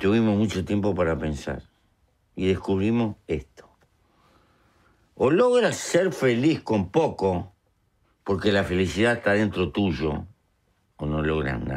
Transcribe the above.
tuvimos mucho tiempo para pensar y descubrimos esto. O logras ser feliz con poco, porque la felicidad está dentro tuyo, o no logras nada.